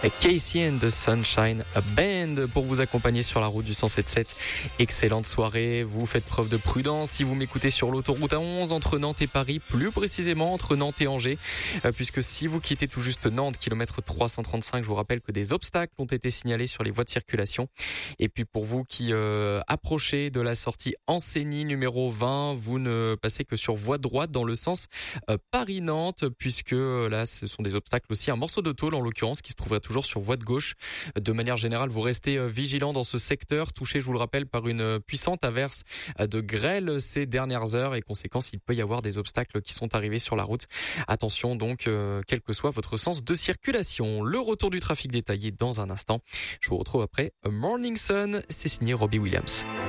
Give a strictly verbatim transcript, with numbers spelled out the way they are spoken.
Casey and the Sunshine Band pour vous accompagner sur la route du cent sept sept. Excellente soirée, vous faites preuve de prudence si vous m'écoutez sur l'autoroute A onze entre Nantes et Paris, plus précisément entre Nantes et Angers, puisque si vous quittez tout juste Nantes, kilomètre trois cent trente-cinq, je vous rappelle que des obstacles ont été signalés sur les voies de circulation. Et puis pour vous qui euh, approchez de la sortie Ancenis numéro vingt, vous ne passez que sur voie droite dans le sens euh, Paris-Nantes, puisque euh, là ce sont des obstacles aussi, un morceau de tôle en l'occurrence qui se trouverait toujours sur voie de gauche. De manière générale, vous restez euh, vigilant dans ce secteur, touché, je vous le rappelle, par une puissante averse euh, de grêle ces dernières heures et conséquence, il peut y avoir des obstacles qui sont arrivés sur la route. Attention donc, euh, quel que soit votre sens de circulation. Le retour du trafic détaillé dans un instant. Je vous retrouve après A Morning Sun, c'est signé Robbie Williams.